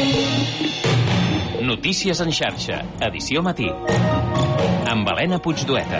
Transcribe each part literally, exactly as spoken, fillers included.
Notícies en xarxa, edició matí. Amb Helena Puigdueta.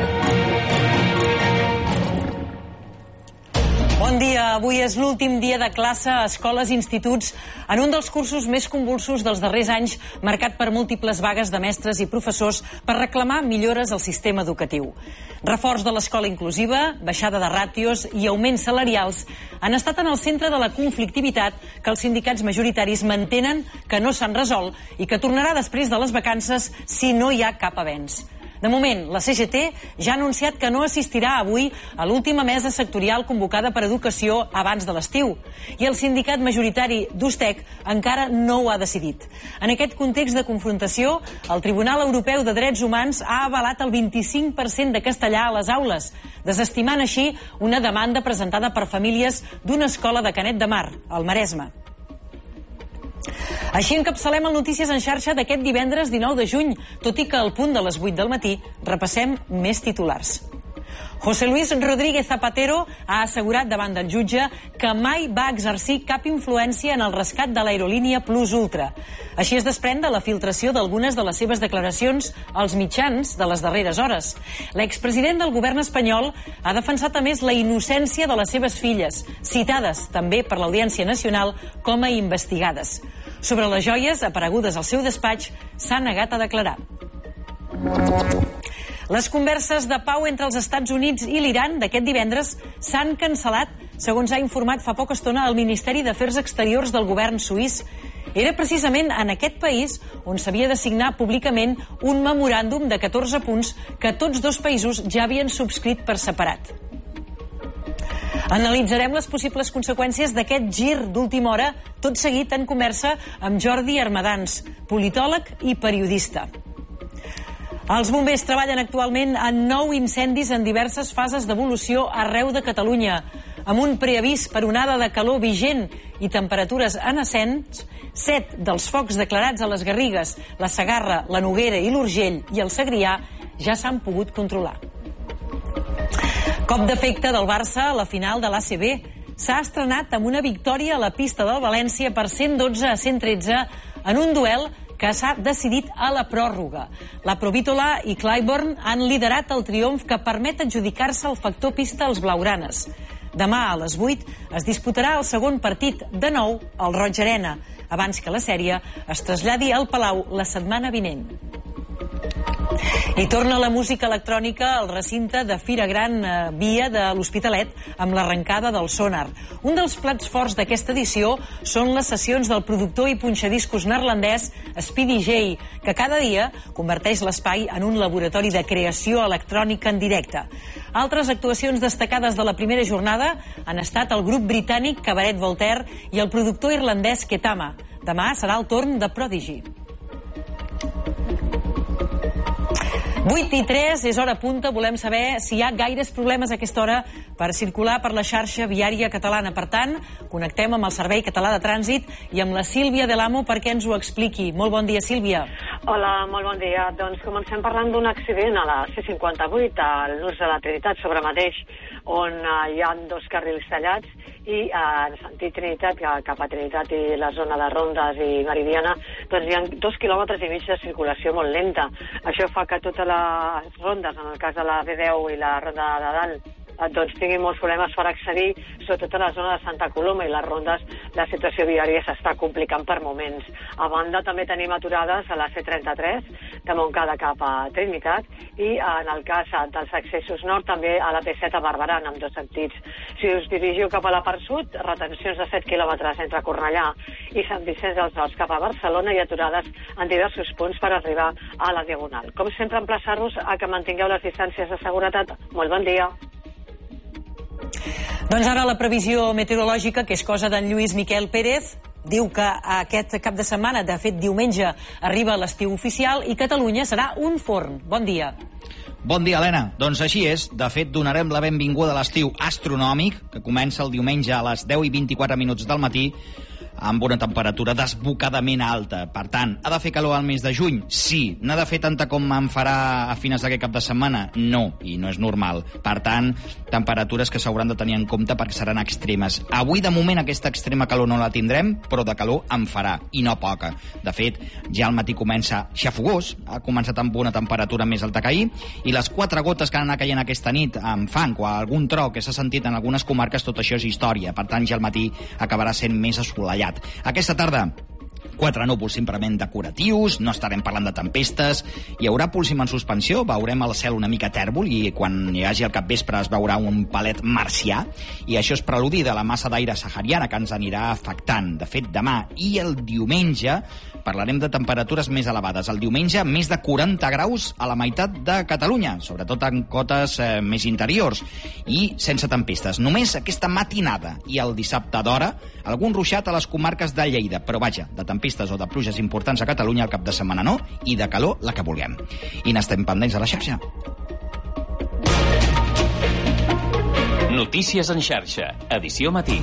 Bon dia. Avui és l'últim dia de classe a escoles i instituts en un dels cursos més convulsos dels darrers anys, marcat per múltiples vagues de mestres i professors per reclamar millores al sistema educatiu. Reforç de l'escola inclusiva, baixada de ràtios i augments salarials han estat en el centre de la conflictivitat que els sindicats majoritaris mantenen que no s'han resolt i que tornarà després de les vacances si no hi ha cap avenç. De moment, la C G T ja ha anunciat que no assistirà avui a l'última mesa sectorial convocada per Educació abans de l'estiu. I el sindicat majoritari d'Ustec encara no ho ha decidit. En aquest context de confrontació, el Tribunal Europeu de Drets Humans ha avalat el vint-i-cinc per cent de castellà a les aules, desestimant així una demanda presentada per famílies d'una escola de Canet de Mar, al Maresme. Així encapçalem el Notícies en xarxa d'aquest divendres dinou de juny, tot i que al punt de les vuit del matí repassem més titulars. José Luis Rodríguez Zapatero ha assegurat davant del jutge que mai va exercir cap influència en el rescat de l'aerolínia Plus Ultra. Així es desprèn de la filtració d'algunes de les seves declaracions als mitjans de les darreres hores. L'expresident del govern espanyol ha defensat a més la innocència de les seves filles, citades també per l'Audiència Nacional com a investigades. Sobre les joies aparegudes al seu despatx s'ha negat a declarar. Les converses de pau entre els Estats Units i l'Iran d'aquest divendres s'han cancel·lat, segons ha informat fa poca estona el Ministeri d'Afers Exteriors del govern suís. Era precisament en aquest país on s'havia de signar públicament un memoràndum de catorze punts que tots dos països ja havien subscrit per separat. Analitzarem les possibles conseqüències d'aquest gir d'última hora, tot seguit en conversa amb Jordi Armadans, politòleg i periodista. Els bombers treballen actualment en nou incendis en diverses fases d'evolució arreu de Catalunya. Amb un preavís per onada de calor vigent i temperatures en ascens, set dels focs declarats a les Garrigues, la Segarra, la Noguera i l'Urgell i el Segrià ja s'han pogut controlar. Cop d'efecte del Barça a la final de l'A C B. S'ha estrenat amb una victòria a la pista del València per cent dotze a cent tretze en un duel que s'ha decidit a la pròrroga. La Provítola i Clybourne han liderat el triomf que permet adjudicar-se el factor pista als blaugranes. Demà a les vuit es disputarà el segon partit, de nou al Roig Arena, abans que la sèrie es traslladi al Palau la setmana vinent. I torna la música electrònica al recinte de Fira Gran eh, Via de l'Hospitalet amb l'arrencada del Sonar. Un dels plats forts d'aquesta edició són les sessions del productor i punxadiscos neerlandès Speedy J, que cada dia converteix l'espai en un laboratori de creació electrònica en directe. Altres actuacions destacades de la primera jornada han estat el grup britànic Cabaret Voltaire i el productor irlandès Ketama. Demà serà el torn de Prodigy. vuit i tres, és hora punta. Volem saber si hi ha gaires problemes a aquesta hora per circular per la xarxa viària catalana. Per tant, connectem amb el Servei Català de Trànsit i amb la Sílvia de l'Amo perquè ens ho expliqui. Molt bon dia, Sílvia. Hola, molt bon dia. Doncs comencem parlant d'un accident a la C cinquanta-vuit, a l'ús de la Trinitat, sobre mateix, on hi ha dos carrils tallats i en sentit Trinitat, cap a Trinitat i la zona de Rondes i Meridiana, doncs hi ha dos quilòmetres i mig de circulació molt lenta. Això fa que totes les rondes, en el cas de la B deu i la ronda de dalt, doncs tinguin molts problemes per accedir, sobretot a la zona de Santa Coloma i les rondes, la situació viària s'està complicant per moments. A banda també tenim aturades a la C trenta-tres, de Montcada cap a Trinitat, i en el cas dels accessos nord també a la P set a Barberà, en dos sentits. Si us dirigiu cap a la part sud, retencions de set quilòmetres entre Cornellà i Sant Vicenç dels Horts cap a Barcelona i aturades en diversos punts per arribar a la Diagonal. Com sempre, emplaçar-vos a que mantingueu les distàncies de seguretat. Molt bon dia. Doncs ara la previsió meteorològica, que és cosa d'en Lluís Miquel Pérez, diu que aquest cap de setmana, de fet diumenge, arriba l'estiu oficial i Catalunya serà un forn. Bon dia. Bon dia, Helena. Doncs així és. De fet, donarem la benvinguda a l'estiu astronòmic, que comença el diumenge a les deu i vint-i-quatre minuts del matí, amb una temperatura desbocadament alta. Per tant, ha de fer calor al mes de juny? Sí. N'ha de fer tanta com en farà a finals d'aquest cap de setmana? No, i no és normal. Per tant, temperatures que s'hauran de tenir en compte perquè seran extremes. Avui, de moment, aquesta extrema calor no la tindrem, però de calor en farà, i no poca. De fet, ja al matí comença xafogós, ha començat amb una temperatura més alta que ahir, i les quatre gotes que han anat caient aquesta nit amb fang o algun tro que s'ha sentit en algunes comarques, tot això és història. Per tant, ja al matí acabarà sent més assolellat. Aquesta tarda, quatre núvols simplement decoratius, no estarem parlant de tempestes, hi haurà púlsim en suspensió, veurem el cel una mica tèrbol i quan hi hagi el capvespre es veurà un palet marcià, i això és preludi de la massa d'aire sahariana que ens anirà afectant. De fet, demà i el diumenge parlarem de temperatures més elevades. El diumenge, més de quaranta graus a la meitat de Catalunya, sobretot en cotes eh, més interiors, i sense tempestes. Només aquesta matinada i el dissabte d'hora, algun ruixat a les comarques de Lleida, però vaja, de tempestes o de pluges importants a Catalunya al cap de setmana no, i de calor la que vulguem. I n'estem pendents a la xarxa. Notícies en xarxa, edició matí.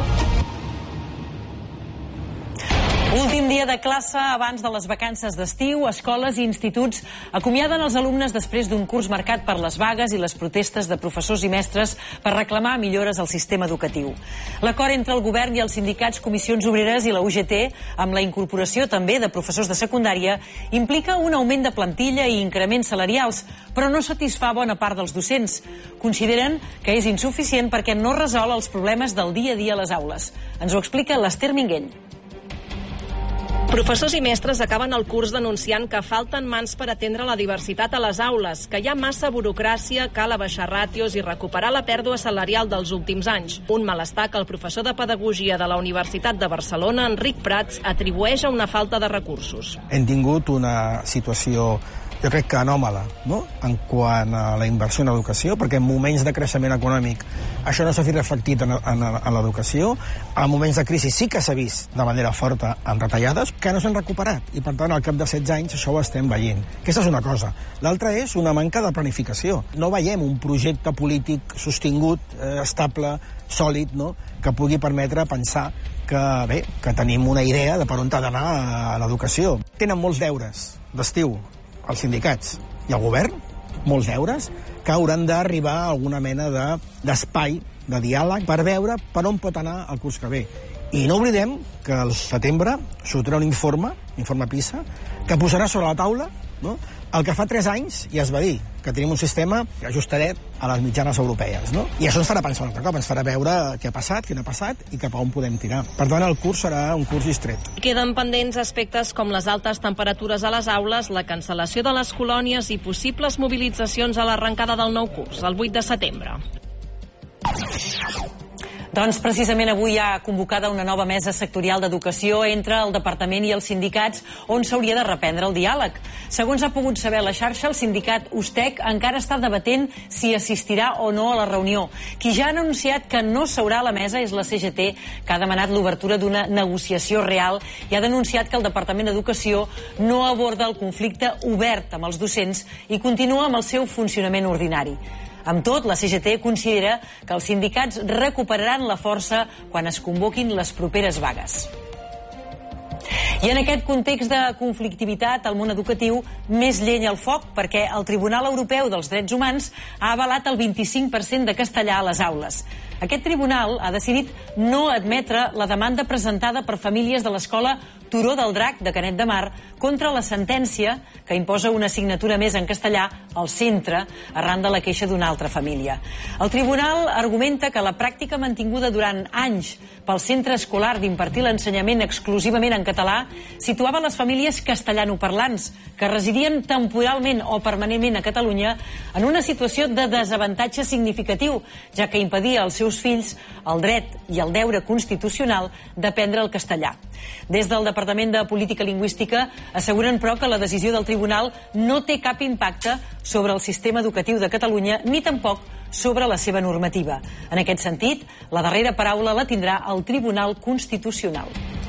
Últim dia de classe abans de les vacances d'estiu, escoles i instituts acomiaden els alumnes després d'un curs marcat per les vagues i les protestes de professors i mestres per reclamar millores al sistema educatiu. L'acord entre el govern i els sindicats Comissions Obreres i la U G T, amb la incorporació també de professors de secundària, implica un augment de plantilla i increments salarials, però no satisfà bona part dels docents. Consideren que és insuficient perquè no resol els problemes del dia a dia a les aules. Ens ho explica l'Ester Minguell. Professors i mestres acaben el curs denunciant que falten mans per atendre la diversitat a les aules, que hi ha massa burocràcia, cal abaixar ràtios i recuperar la pèrdua salarial dels últims anys. Un malestar que el professor de Pedagogia de la Universitat de Barcelona, Enric Prats, atribueix a una falta de recursos. Hem tingut una situació, jo crec que anòmala, no?, en quant a la inversió en educació, perquè en moments de creixement econòmic això no s'ha vist reflectit en, en, en l'educació. En moments de crisi sí que s'ha vist de manera forta en retallades que no s'han recuperat, i per tant al cap de setze anys això ho estem veient. Aquesta és una cosa. L'altra és una manca de planificació. No veiem un projecte polític sostingut, eh, estable, sòlid, no?, que pugui permetre pensar que, bé, que tenim una idea de per on ha d'anar a l'educació. Tenen molts deures d'estiu els sindicats i el govern, molts deures, que hauran d'arribar a alguna mena de, d'espai, de diàleg, per veure per on pot anar el curs que ve. I no oblidem que al setembre sortirà un informe, informe PISA, que posarà sobre la taula, no?, el que fa tres anys ja es va dir, que tenim un sistema ajustadet a les mitjanes europees, no? I això ens farà pensar un altre cop, ens farà veure què ha passat, què no ha passat i cap a on podem tirar. Per tant, el curs serà un curs distret. Queden pendents aspectes com les altes temperatures a les aules, la cancel·lació de les colònies i possibles mobilitzacions a l'arrencada del nou curs, el vuit de setembre. Doncs precisament avui hi ha convocada una nova mesa sectorial d'educació entre el departament i els sindicats on s'hauria de reprendre el diàleg. Segons ha pogut saber la xarxa, el sindicat USTEC encara està debatent si assistirà o no a la reunió. Qui ja ha anunciat que no seurà a la mesa és la C G T, que ha demanat l'obertura d'una negociació real i ha denunciat que el Departament d'Educació no aborda el conflicte obert amb els docents i continua amb el seu funcionament ordinari. Amb tot, la C G T considera que els sindicats recuperaran la força quan es convoquin les properes vagues. I en aquest context de conflictivitat, el món educatiu més llenya al foc perquè el Tribunal Europeu dels Drets Humans ha avalat el vint-i-cinc per cent de castellà a les aules. Aquest tribunal ha decidit no admetre la demanda presentada per famílies de l'escola Turó del Drac de Canet de Mar contra la sentència que imposa una assignatura més en castellà al centre arran de la queixa d'una altra família. El tribunal argumenta que la pràctica mantinguda durant anys pel centre escolar d'impartir l'ensenyament exclusivament en català situava les famílies castellanoparlants que residien temporalment o permanentment a Catalunya en una situació de desavantatge significatiu, ja que impedia als seus fills el dret i el deure constitucional d'aprendre el castellà. Des del Departament de Política Lingüística asseguren, però, que la decisió del tribunal no té cap impacte sobre el sistema educatiu de Catalunya ni tampoc sobre la seva normativa. En aquest sentit, la darrera paraula la tindrà el Tribunal Constitucional.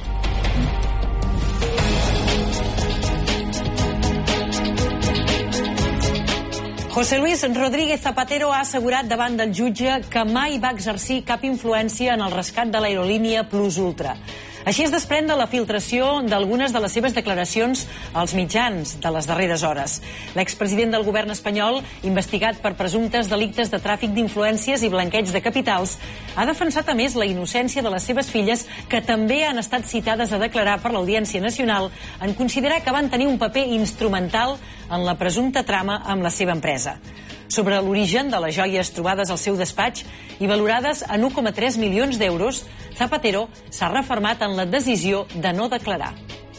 José Luis Rodríguez Zapatero ha assegurat davant del jutge que mai va exercir cap influència en el rescat de l'aerolínia Plus Ultra. Així es desprèn de la filtració d'algunes de les seves declaracions als mitjans de les darreres hores. L'expresident del govern espanyol, investigat per presumptes delictes de tràfic d'influències i blanqueig de capitals, ha defensat a més la innocència de les seves filles, que també han estat citades a declarar per l'Audiència Nacional en considerar que van tenir un paper instrumental en la presumpta trama amb la seva empresa. Sobre l'origen de les joies trobades al seu despatx i valorades en u coma tres milions d'euros, Zapatero s'ha refermat en la decisió de no declarar.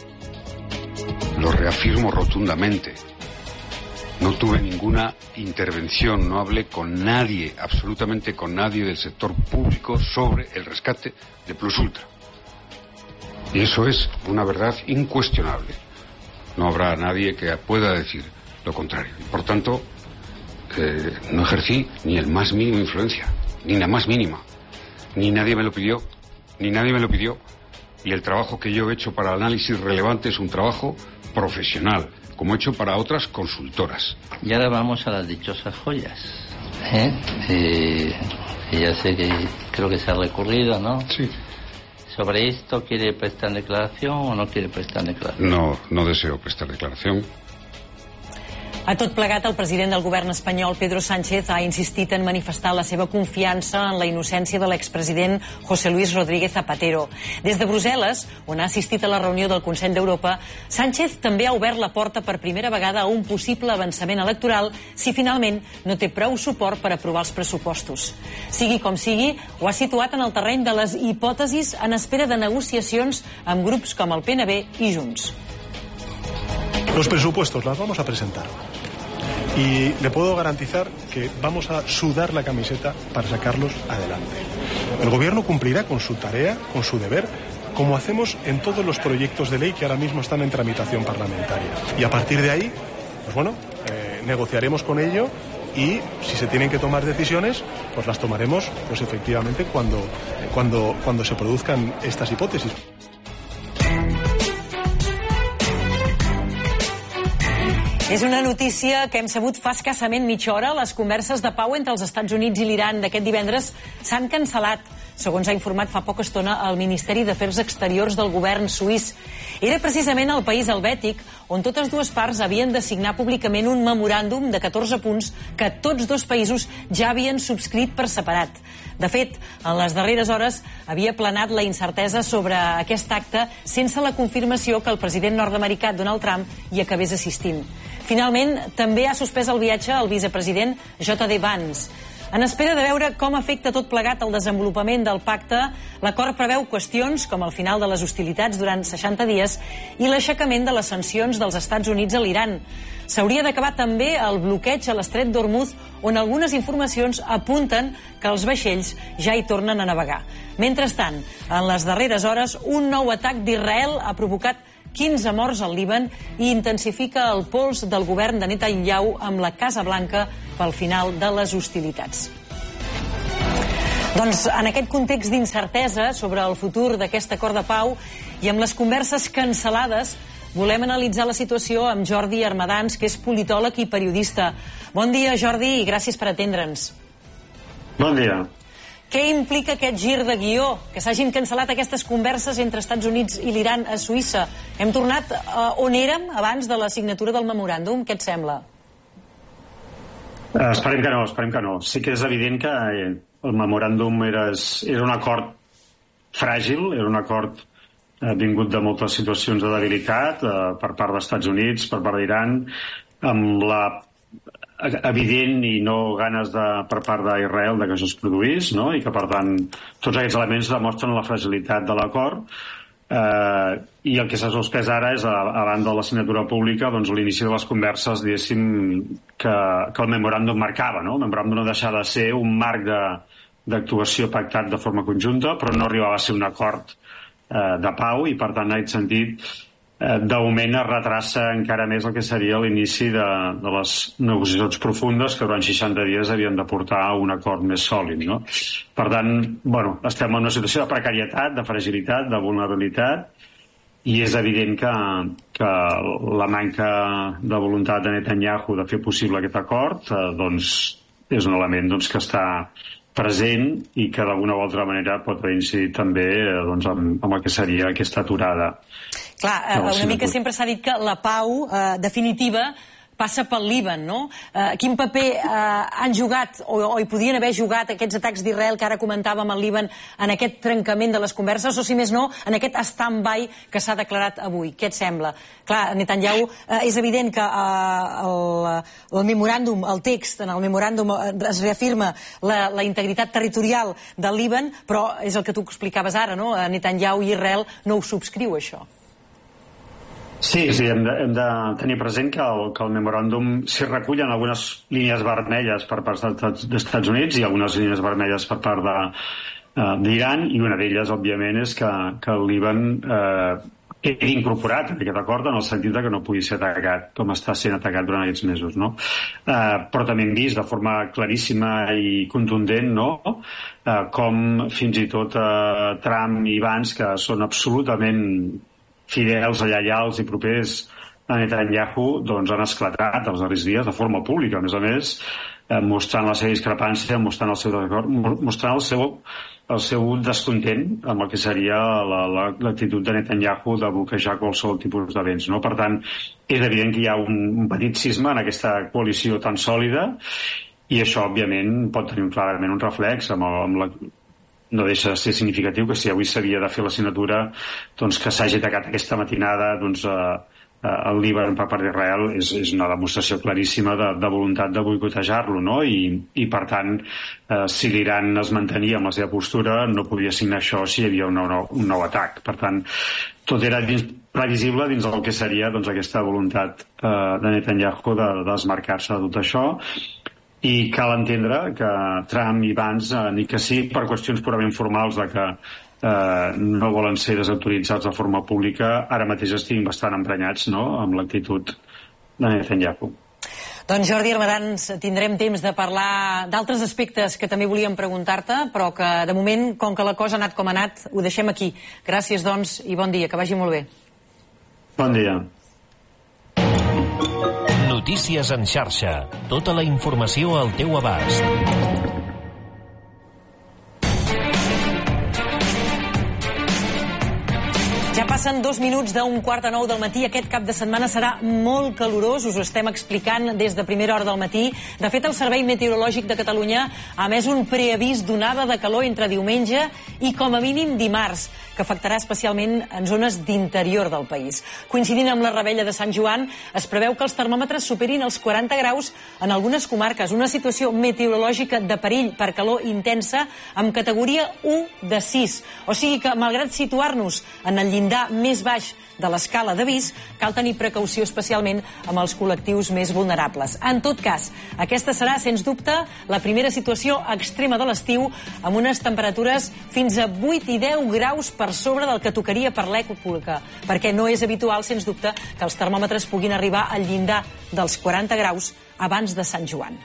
Lo reafirmo rotundamente. No tuve ninguna intervención, no hablé con nadie, absolutamente con nadie del sector público sobre el rescate de Plus Ultra. Y eso es una verdad incuestionable. No habrá nadie que pueda decir lo contrario. Y por tanto, eh, no ejercí ni el más mínimo influencia, ni la más mínima. Ni nadie me lo pidió, ni nadie me lo pidió. Y el trabajo que yo he hecho para el análisis relevante es un trabajo profesional, como he hecho para otras consultoras. Y ahora vamos a las dichosas joyas. ¿Eh? Eh, ya sé que creo que se ha recurrido, ¿no? Sí. ¿Sobre esto quiere prestar declaración o no quiere prestar declaración? No, no deseo prestar declaración. A tot plegat, el president del govern espanyol, Pedro Sánchez, ha insistit en manifestar la seva confiança en la innocència de l'expresident José Luis Rodríguez Zapatero. Des de Brussel·les, on ha assistit a la reunió del Consell d'Europa, Sánchez també ha obert la porta per primera vegada a un possible avançament electoral si finalment no té prou suport per aprovar els pressupostos. Sigui com sigui, ho ha situat en el terreny de les hipòtesis en espera de negociacions amb grups com el P N B i Junts. Los presupuestos las vamos a presentar. Y le puedo garantizar que vamos a sudar la camiseta para sacarlos adelante. El gobierno cumplirá con su tarea, con su deber, como hacemos en todos los proyectos de ley que ahora mismo están en tramitación parlamentaria. Y a partir de ahí, pues bueno, eh, negociaremos con ello y si se tienen que tomar decisiones, pues las tomaremos, pues efectivamente cuando, cuando, cuando se produzcan estas hipótesis. És una notícia que hem sabut fa escassament mitja hora. Les converses de pau entre els Estats Units i l'Iran d'aquest divendres s'han cancel·lat, segons ha informat fa poca estona el Ministeri d'Afers Exteriors del govern suís. Era precisament el país helvètic on totes dues parts havien de signar públicament un memoràndum de catorze punts que tots dos països ja havien subscrit per separat. De fet, en les darreres hores havia planat la incertesa sobre aquest acte sense la confirmació que el president nord-americà Donald Trump hi acabés assistint. Finalment, també ha suspès el viatge al vicepresident J D Vance. En espera de veure com afecta tot plegat el desenvolupament del pacte, l'acord preveu qüestions com el final de les hostilitats durant seixanta dies i l'aixecament de les sancions dels Estats Units a l'Iran. S'hauria d'acabar també el bloqueig a l'estret d'Hormuz, on algunes informacions apunten que els vaixells ja hi tornen a navegar. Mentrestant, en les darreres hores, un nou atac d'Israel ha provocat quinze morts al Líban i intensifica el pols del govern de Netanyahu amb la Casa Blanca pel final de les hostilitats. Doncs en aquest context d'incertesa sobre el futur d'aquest acord de pau i amb les converses cancel·lades, volem analitzar la situació amb Jordi Armadans, que és politòleg i periodista. Bon dia, Jordi, i gràcies per atendre'ns. Bon dia. Què implica aquest gir de guió, que s'hagin cancel·lat aquestes converses entre Estats Units i l'Iran a Suïssa? Hem tornat uh, on érem abans de la signatura del memoràndum? Què et sembla? Uh, esperem que no, esperem que no. Sí que és evident que eh, el memoràndum era, era un acord fràgil, era un acord eh, vingut de moltes situacions de debilitat eh, per part dels Estats Units, per part d'Iran, amb la evident i no ganes de, per part d'Israel de que això es produís, no? I que per tant tots aquests elements demostren la fragilitat de l'acord eh, i el que s'ha suspès ara és a, a banda de la signatura pública doncs l'inici de les converses, diguéssim, que, que el memoràndum marcava, no? El memoràndum no deixava de ser un marc d'actuació pactat de forma conjunta, però no arribava a ser un acord eh, de pau i per tant en aquest sentit de moment es retrassa encara més el que seria l'inici de, de les negociacions profundes que durant seixanta dies havien de portar a un acord més sòlid, no? Per tant, bueno, estem en una situació de precarietat, de fragilitat, de vulnerabilitat i és evident que, que la manca de voluntat de Netanyahu de fer possible aquest acord eh, doncs és un element doncs, que està present i que d'alguna o altra manera pot haver incidit també doncs, amb, amb el que seria aquesta aturada. Clar, una mica sempre s'ha dit que la pau eh, definitiva passa pel Líban, no? Eh, quin paper eh, han jugat, o, o hi podien haver jugat aquests atacs d'Israel que ara comentàvem al Líban en aquest trencament de les converses, o si més no, en aquest stand-by que s'ha declarat avui? Què et sembla? Clar, Netanyahu, eh, és evident que eh, el, el memoràndum, el text, en el memoràndum es reafirma la, la integritat territorial del Líban, però és el que tu explicaves ara, no? Netanyahu i Israel no ho subscriu, això. Sí, sí, hem de, hem de tenir present que el, que el memoràndum s'hi recullen algunes línies vermelles per part dels Estats Units i algunes línies vermelles per part de, uh, d'Iran, i una d'elles, òbviament, és que, que el Líban eh, quedi incorporat en aquest acord, en el sentit que no pugui ser atacat com està sent atacat durant aquests mesos, no? Eh, però també hem vist de forma claríssima i contundent, no?, eh, com fins i tot eh, Trump i Vance, que són absolutament fidels, lleials i propers a Netanyahu, doncs han esclatat els darrers dies de forma pública, a més a més, eh, mostrant la seva discrepància, mostrant el seu desacord, mostrant el seu, el seu descontent amb el que seria la, la, l'actitud de Netanyahu de bloquejar qualsevol tipus d'avenç, no? Per tant, és evident que hi ha un, un petit cisma en aquesta coalició tan sòlida, i això, òbviament, pot tenir clarament un reflex amb, el, amb la no deixa de ser significatiu que si avui s'havia de fer la signatura, doncs que s'hagi atacat aquesta matinada doncs, eh, el Líban per part d'Israel és, és una demostració claríssima de, de voluntat de boicotejar-lo, no? I, i per tant, eh, si l'Iran es mantenia amb la seva postura, no podia signar això si hi havia un nou, un nou atac. Per tant, tot era dins, previsible dins del que seria doncs, aquesta voluntat eh, de Netanyahu de, de desmarcar-se de tot això. I cal entendre que Trump i Vance, eh, ni que sí per qüestions purament formals de que eh, no volen ser desautoritzats de forma pública, ara mateix estiguin bastant emprenyats, no?, amb l'actitud de Netanyahu. Doncs Jordi Armadans, tindrem temps de parlar d'altres aspectes que també volíem preguntar-te, però que de moment, com que la cosa ha anat com ha anat, ho deixem aquí. Gràcies, doncs, i bon dia, que vagi molt bé. Bon dia. Notícies en xarxa. Tota la informació al teu abast. Ja passen dos minuts d'un quart a nou del matí. Aquest cap de setmana serà molt calorós, us ho estem explicant des de primera hora del matí. De fet, el Servei Meteorològic de Catalunya ha emès un preavís d'onada de calor entre diumenge i com a mínim dimarts, que afectarà especialment en zones d'interior del país. Coincidint amb la revetlla de Sant Joan, es preveu que els termòmetres superin els quaranta graus en algunes comarques, una situació meteorològica de perill per calor intensa amb categoria u de sis. O sigui que, malgrat situar-nos en el llindar més baix de l'escala d'avís, cal tenir precaució especialment amb els col·lectius més vulnerables. En tot cas, aquesta serà, sens dubte, la primera situació extrema de l'estiu, amb unes temperatures fins a vuit i deu graus per sobre del que tocaria per l'època, perquè no és habitual, sens dubte, que els termòmetres puguin arribar al llindar dels quaranta graus abans de Sant Joan.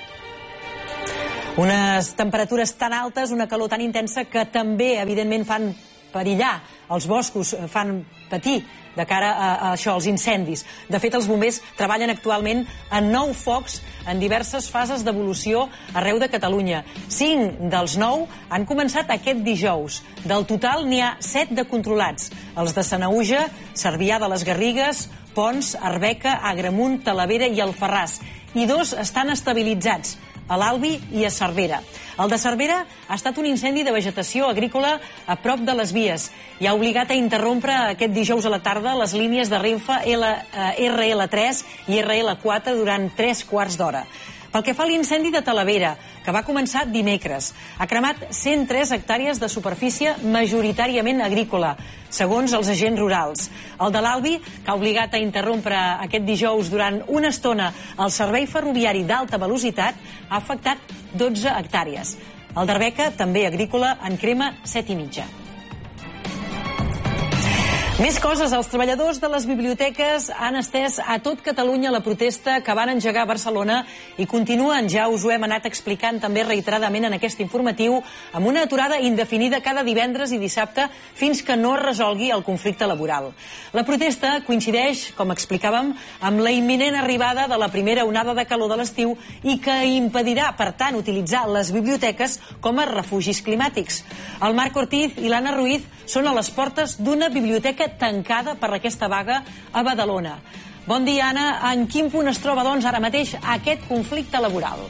Unes temperatures tan altes, una calor tan intensa, que també, evidentment, fan perillar els boscos, fan patir de cara a, a això, als incendis. De fet, els bombers treballen actualment en nou focs en diverses fases d'evolució arreu de Catalunya. Cinc dels nou han començat aquest dijous. Del total n'hi ha set de controlats. Els de Sanaüja, Cervià de les Garrigues, Pons, Arbeca, Agramunt, Talavera i Alfarràs. I dos estan estabilitzats, a l'Albi i a Cervera. El de Cervera ha estat un incendi de vegetació agrícola a prop de les vies i ha obligat a interrompre aquest dijous a la tarda les línies de Renfe R L tres i R L quatre durant tres quarts d'hora. Pel que fa a l'incendi de Talavera, que va començar dimecres, ha cremat cent tres hectàrees de superfície majoritàriament agrícola, segons els agents rurals. El de l'Albi, que ha obligat a interrompre aquest dijous durant una estona el servei ferroviari d'alta velocitat, ha afectat dotze hectàrees. El d'Arbeca, també agrícola, en crema set i mitja. Més coses. Els treballadors de les biblioteques han estès a tot Catalunya la protesta que van engegar a Barcelona i continuen, ja us ho hem anat explicant també reiteradament en aquest informatiu, amb una aturada indefinida cada divendres i dissabte fins que no es resolgui el conflicte laboral. La protesta coincideix, com explicàvem, amb la imminent arribada de la primera onada de calor de l'estiu i que impedirà, per tant, utilitzar les biblioteques com a refugis climàtics. El Marc Ortiz i l'Anna Ruiz són a les portes d'una biblioteca tancada per aquesta vaga a Badalona. Bon dia, Anna. En quin punt es troba, doncs, ara mateix aquest conflicte laboral?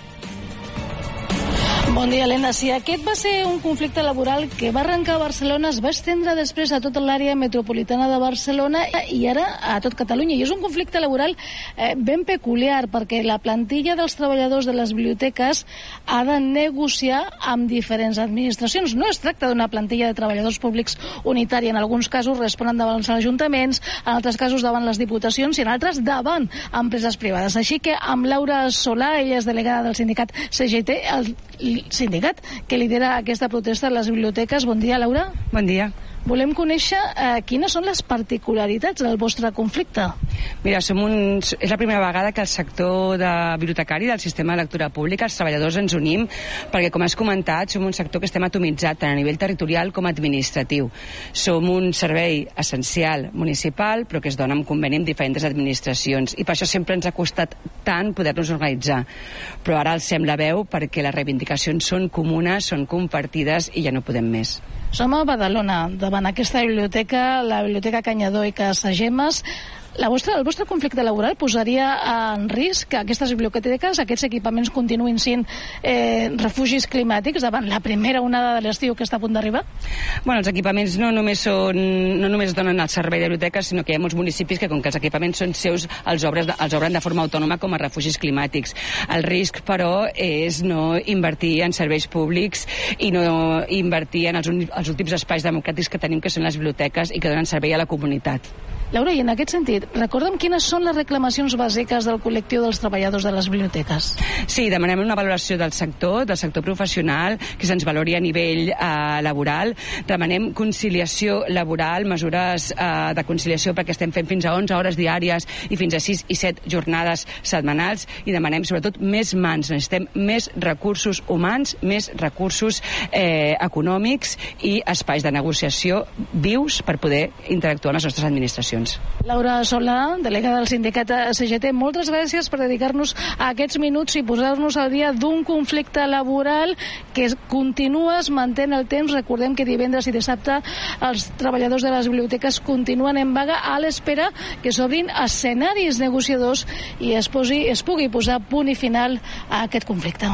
Bon dia, Helena. Sí, aquest va ser un conflicte laboral que va arrencar a Barcelona, es va estendre després a tota l'àrea metropolitana de Barcelona i ara a tot Catalunya. I és un conflicte laboral eh, ben peculiar perquè la plantilla dels treballadors de les biblioteques ha de negociar amb diferents administracions. No es tracta d'una plantilla de treballadors públics unitària. En alguns casos responen davant els ajuntaments, en altres casos davant les diputacions i en altres davant empreses privades. Així que amb Laura Solà, ella és delegada del sindicat C G T, el sindicat que lidera aquesta protesta a les biblioteques. Bon dia, Laura. Bon dia. Volem conèixer eh, quines són les particularitats del vostre conflicte. Mira, som un, és la primera vegada que el sector de bibliotecari del sistema de lectura pública, els treballadors ens unim, perquè, com has comentat, som un sector que estem atomitzat tant a nivell territorial com administratiu. Som un servei essencial municipal, però que es dona en conveni amb diferents administracions, i per això sempre ens ha costat tant poder-nos organitzar. Però ara alcem la veu perquè les reivindicacions són comunes, són compartides i ja no podem més. Som a Badalona, davant aquesta biblioteca, la Biblioteca Canyadó i Casagemes. La vostra, el vostre conflicte laboral posaria en risc que aquestes biblioteques, aquests equipaments continuïn sent eh, refugis climàtics davant la primera onada de l'estiu que està a punt d'arribar? Bueno, els equipaments no només, són, no només donen el servei de biblioteques, sinó que hi ha molts municipis que, com que els equipaments són seus, els obren, els obren de forma autònoma com a refugis climàtics. El risc, però, és no invertir en serveis públics i no invertir en els, els últims espais democràtics que tenim, que són les biblioteques i que donen servei a la comunitat. Laura, i en aquest sentit, recorda'm quines són les reclamacions bàsiques del col·lectiu dels treballadors de les biblioteques. Sí, demanem una valoració del sector, del sector professional, que se'ns valori a nivell eh, laboral. Demanem conciliació laboral, mesures eh, de conciliació, perquè estem fent fins a onze hores diàries i fins a sis i set jornades setmanals, i demanem sobretot més mans. Necessitem més recursos humans, més recursos eh, econòmics i espais de negociació vius per poder interactuar amb les nostres administracions. Laura Solà, delegada del sindicat C G T, moltes gràcies per dedicar-nos a aquests minuts i posar-nos al dia d'un conflicte laboral que continua, es manté en el temps. Recordem que divendres i dissabte els treballadors de les biblioteques continuen en vaga a l'espera que s'obrin escenaris negociadors i es, posi, es pugui posar punt i final a aquest conflicte.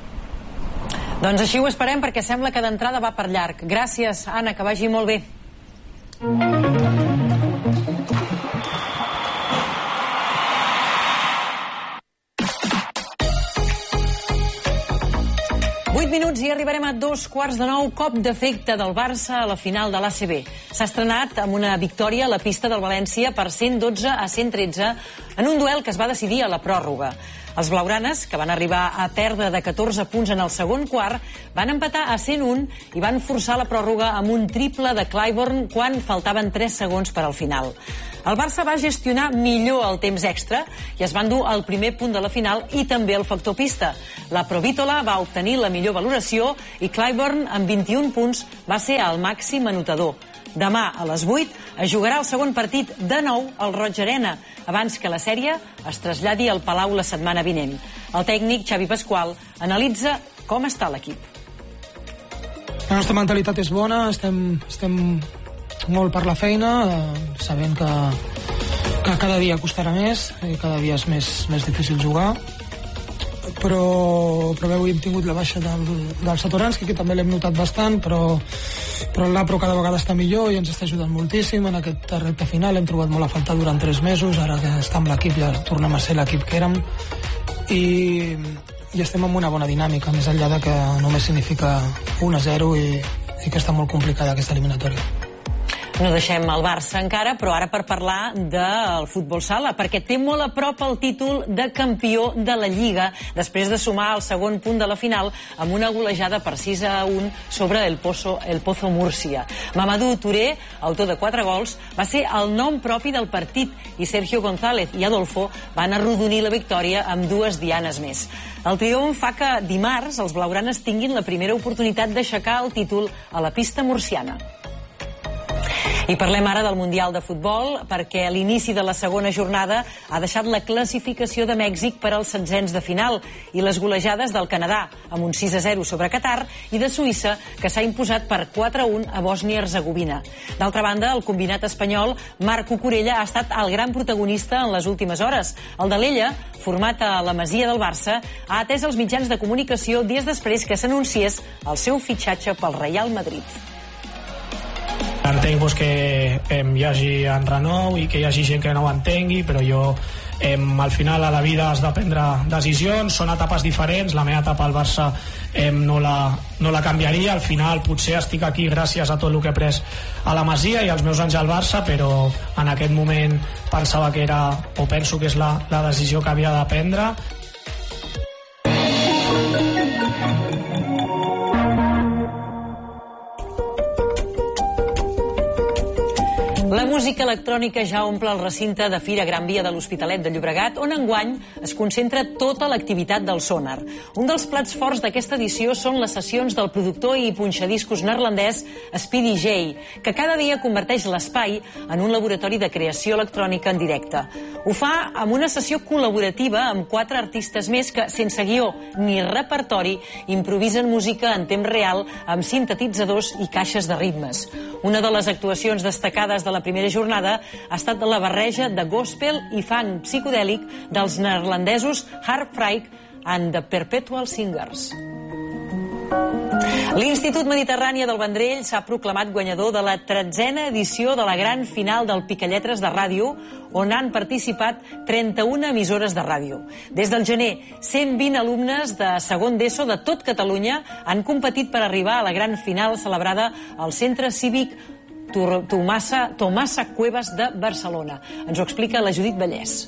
Doncs així ho esperem, perquè sembla que d'entrada va per llarg. Gràcies, Anna, que vagi molt bé. vuit minuts i arribarem a dos quarts de nou. Cop d'efecte del Barça a la final de l'A C B. S'ha estrenat amb una victòria a la pista del València per cent dotze a cent tretze en un duel que es va decidir a la pròrroga. Els blaugranes, que van arribar a perdre de catorze punts en el segon quart, van empatar a cent un i van forçar la pròrroga amb un triple de Clyburn quan faltaven tres segons per al final. El Barça va gestionar millor el temps extra i es van dur el primer punt de la final i també el factor pista. La Provítola va obtenir la millor valoració i Clyburn, amb vint-i-un punts, va ser el màxim anotador. Demà a les vuit es jugarà el segon partit de nou al Roig Arena, abans que la sèrie es traslladi al Palau la setmana vinent. El tècnic Xavi Pasqual analitza com està l'equip. La nostra mentalitat és bona, estem, estem molt per la feina, eh, sabent que, que cada dia costarà més i cada dia és més, més difícil jugar. Però, però avui hem tingut la baixa del, del Satoranski, que també l'hem notat bastant, però, però l'Apro cada vegada està millor i ens està ajudant moltíssim en aquest repte final. Hem trobat molt a faltar durant tres mesos, ara que està amb l'equip ja tornem a ser l'equip que érem i, i estem en una bona dinàmica, més enllà de que només significa un a zero i, i que està molt complicada aquesta eliminatòria. No deixem el Barça encara, però ara per parlar del futbol sala, perquè té molt a prop el títol de campió de la Lliga, després de sumar el segon punt de la final amb una golejada per sis a un sobre el Pozo, el Pozo Múrcia. Mamadou Touré, autor de quatre gols, va ser el nom propi del partit i Sergio González i Adolfo van arrodonir la victòria amb dues dianes més. El triomf fa que dimarts els blaugranes tinguin la primera oportunitat d'aixecar el títol a la pista murciana. I parlem ara del Mundial de Futbol, perquè l'inici de la segona jornada ha deixat la classificació de Mèxic per als setzents de final i les golejades del Canadà, amb un sis a zero sobre Qatar, i de Suïssa, que s'ha imposat per quatre a un a Bòsnia-Herzegovina. D'altra banda, el combinat espanyol Marc Cucurella ha estat el gran protagonista en les últimes hores. El de l'Ella, format a la Masia del Barça, ha atès els mitjans de comunicació dies després que s'anunciés el seu fitxatge pel Real Madrid. Entenc pues, que eh, hi hagi enrenou i que hi hagi gent que no ho entengui, però jo eh, al final a la vida has de prendre decisions, són etapes diferents, la meva etapa al Barça eh, no, la, no la canviaria, al final potser estic aquí gràcies a tot el que he pres a la Masia i als meus anys al Barça, però en aquest moment pensava que era, o penso que és la, la decisió que havia de prendre. La música electrònica ja omple el recinte de Fira Gran Via de l'Hospitalet de Llobregat, on enguany es concentra tota l'activitat del Sonar. Un dels plats forts d'aquesta edició són les sessions del productor i punxadiscos neerlandès Speedy J, que cada dia converteix l'espai en un laboratori de creació electrònica en directe. Ho fa amb una sessió col·laborativa amb quatre artistes més que, sense guió ni repertori, improvisen música en temps real amb sintetitzadors i caixes de ritmes. Una de les actuacions destacades de la primera jornada ha estat la barreja de gospel i funk psicodèlic dels neerlandesos Heartbreak and the Perpetual Singers. L'Institut Mediterrània del Vendrell s'ha proclamat guanyador de la tretzena edició de la gran final del Picalletres de Ràdio, on han participat trenta-una emissores de ràdio. Des del gener, cent vint alumnes de segon d'ESO de tot Catalunya han competit per arribar a la gran final celebrada al Centre Cívic Tomasa, Tomasa Cuevas de Barcelona. Ens ho explica la Judit Vallès.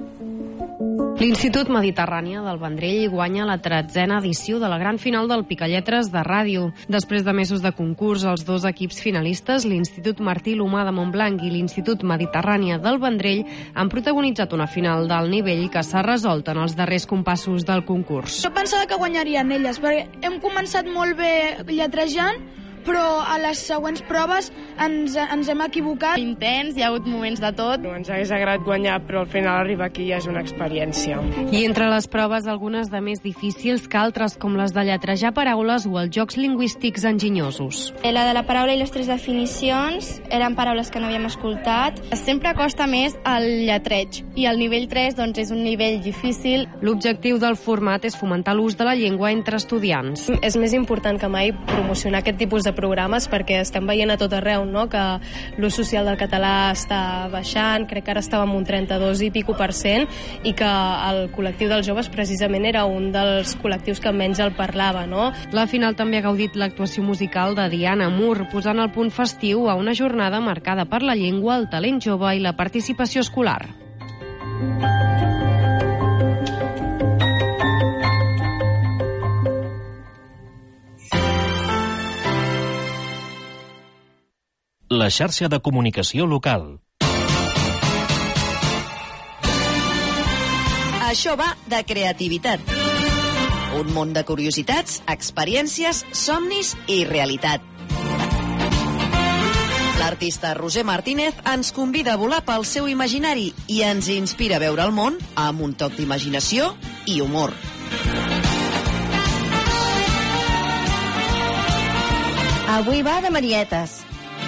L'Institut Mediterrània del Vendrell guanya la tretzena edició de la gran final del Picalletres de Ràdio. Després de mesos de concurs, els dos equips finalistes, l'Institut Martí l'Humà de Montblanc i l'Institut Mediterrània del Vendrell, han protagonitzat una final d'alt nivell que s'ha resolt en els darrers compassos del concurs. Jo pensava que guanyarien elles, perquè hem començat molt bé lletrejant, però a les següents proves ens, ens hem equivocat. Intens, hi ha hagut moments de tot. Ens hagués agradat guanyar, però al final arribar aquí ja és una experiència. I entre les proves, algunes de més difícils que altres, com les de lletrejar paraules o els jocs lingüístics enginyosos. La de la paraula i les tres definicions eren paraules que no havíem escoltat. Sempre costa més el lletreig, i el nivell tres doncs, és un nivell difícil. L'objectiu del format és fomentar l'ús de la llengua entre estudiants. És més important que mai promocionar aquest tipus de programes, perquè estem veient a tot arreu, no?, que l'ús social del català està baixant, crec que ara estàvem un trenta-dos i pico per cent, i que el col·lectiu dels joves precisament era un dels col·lectius que menys el parlava, no? La final també ha gaudit l'actuació musical de Diana Moore, posant el punt festiu a una jornada marcada per la llengua, el talent jove i la participació escolar. La xarxa de comunicació local. Això va de creativitat. Un món de curiositats, experiències, somnis i realitat. L'artista Roser Martínez ens convida a volar pel seu imaginari i ens inspira a veure el món amb un toc d'imaginació i humor. Avui va de marietes.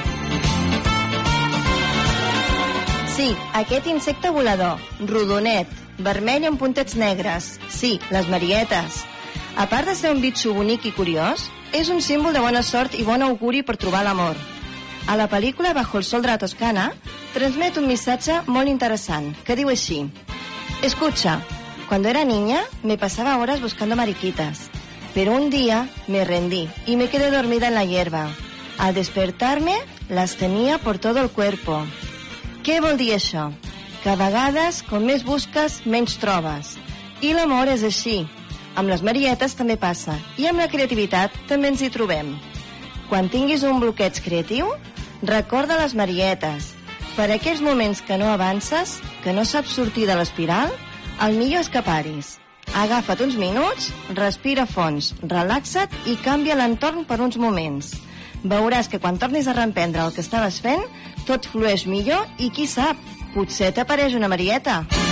Sí, aquest insecte volador, rodonet, vermell amb puntets negres. Sí, les marietes. A part de ser un bitxo bonic i curiós, és un símbol de bona sort i bon auguri per trobar l'amor. A la pel·lícula Bajo el sol de la Toscana transmet un missatge molt interessant, que diu així: Escucha, cuando era niña me pasaba horas buscando mariquitas, pero un día me rendí y me quedé dormida en la hierba. Al despertar-me, las tenía por todo el cuerpo. Què vol dir això? Que a vegades, com més busques, menys trobes. I l'amor és així. Amb les Marietes també passa. I amb la creativitat també ens hi trobem. Quan tinguis un bloqueig creatiu, recorda les Marietes. Per aquells moments que no avances, que no saps sortir de l'espiral, el millor és que paris. Agafa't uns minuts, respira fons, relaxa't i canvia l'entorn per uns moments. Veuràs que quan tornis a reemprendre el que estaves fent, tot flueix millor i qui sap, potser t'apareix una Marieta.